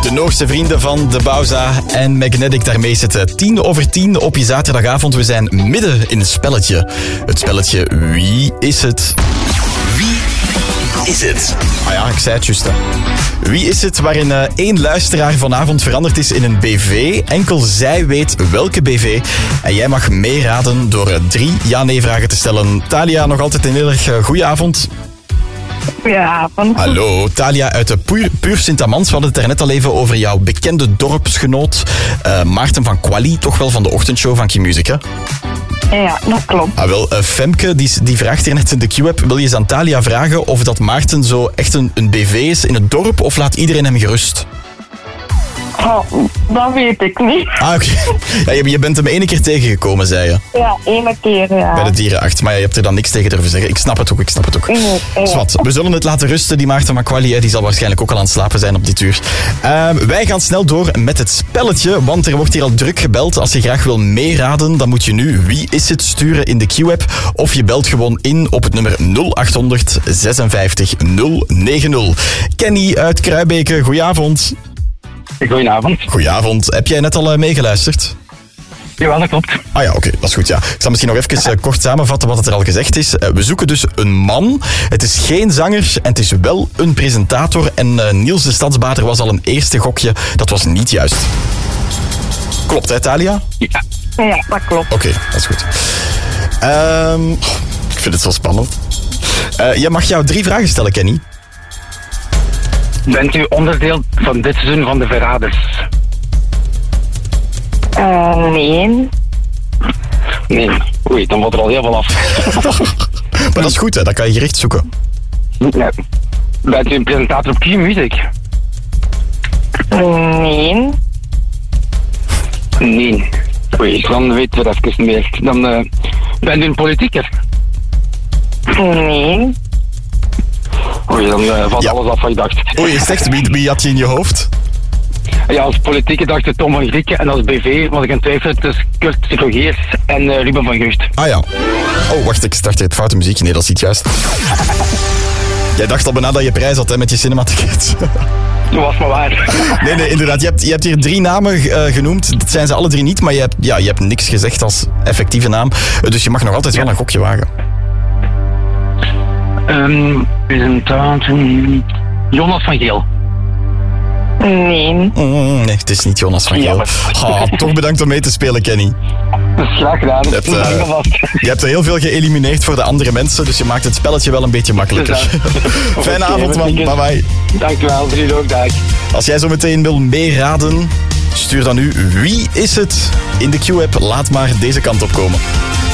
De Noorse vrienden van De Bauza en Magnetic. Daarmee is het 10:10 op je zaterdagavond. We zijn midden in het spelletje. Het spelletje Wie is het? Wie is het? Ah ja, ik zei het juist. Hè. Wie is het waarin één luisteraar vanavond veranderd is in een BV? Enkel zij weet welke BV. En jij mag meeraden door 3 ja-nee-vragen te stellen. Talia, nog altijd een heel erg goeie avond. Goedenavond. Hallo, Talia uit de Puur Sint-Amans. We hadden het daarnet al even over jouw bekende dorpsgenoot Maarten van Quali, toch wel van de ochtendshow van Q-Music, hè? Ja, dat klopt. Ah, wel, Femke, die vraagt hier net in de Q-app. Wil je eens aan Talia vragen of dat Maarten zo echt een BV is in het dorp of laat iedereen hem gerust? Oh, dat weet ik niet. Ah, oké. Ja, je bent hem 1 keer tegengekomen, zei je. Ja, 1 keer, ja. Bij de dierenarts, maar je hebt er dan niks tegen durven zeggen. Ik snap het ook. Nee. Zwat, we zullen het laten rusten. Die Maarten van Quali, die zal waarschijnlijk ook al aan het slapen zijn op dit uur. Wij gaan snel door met het spelletje, want er wordt hier al druk gebeld. Als je graag wil meeraden, dan moet je nu Wie is het sturen in de Q-app. Of je belt gewoon in op het nummer 0800 56 090. Kenny uit Kruibeke, goedenavond. Goedenavond. Heb jij net al meegeluisterd? Ja, dat klopt. Ah ja, oké, dat is goed, ja. Ik zal misschien nog even kort samenvatten wat er al gezegd is. We zoeken dus een man. Het is geen zanger en het is wel een presentator. En Niels de Stadsbader was al een eerste gokje. Dat was niet juist. Klopt, hè, Talia? Ja, dat klopt. Oké, dat is goed. Ik vind het zo spannend. Je mag jou 3 vragen stellen, Kenny. Bent u onderdeel van dit seizoen van de Verraders? Nee. Nee. Oei, dan wordt er al heel veel af. Maar dat is goed, hè? Dat kan je gericht zoeken. Nee. Bent u een presentator op Q-Music? Nee. Nee. Oei, dan weten we dat even meer. Dan bent u een politieker? Nee. Oei, dan valt alles af wat je dacht. Oei, is het echt? Wie had je in je hoofd? Ja, als politieke dacht ik Tom van Grieken en als BV was ik in twijfel tussen Kurt Sivogeers en Ruben van Gucht. Ah ja. Oh, wacht, ik start het foute muziek. Nee, dat is niet juist. Jij dacht al bijna dat je prijs had, hè, met je cinematicket. Dat was maar waar. Nee, inderdaad. Je hebt hier 3 namen genoemd. Dat zijn ze alle 3 niet, maar je hebt niks gezegd als effectieve naam. Dus je mag nog altijd wel een gokje wagen. Presentator... Jonas van Geel. Nee. Nee, het is niet Jonas van Geel. Toch bedankt om mee te spelen, Kenny. Dat is graag gedaan. Je hebt er heel veel geëlimineerd voor de andere mensen, dus je maakt het spelletje wel een beetje makkelijker. Fijne avond, man. Bye bye. Dankjewel, 3 dag. Als jij zo meteen wil meeraden, stuur dan nu Wie is het in de Q-app. Laat maar deze kant op komen.